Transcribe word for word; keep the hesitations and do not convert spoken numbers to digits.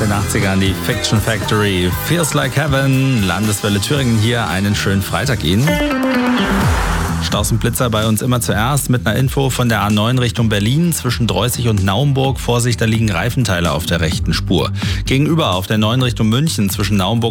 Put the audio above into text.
den achtzigern, die Fiction Factory, Feels Like Heaven, Landeswelle Thüringen hier, einen schönen Freitag Ihnen. Staus und Blitzer bei uns immer zuerst mit einer Info von der A neun Richtung Berlin zwischen Dreußig und Naumburg. Vorsicht, da liegen Reifenteile auf der rechten Spur. Gegenüber auf der neun Richtung München zwischen Naumburg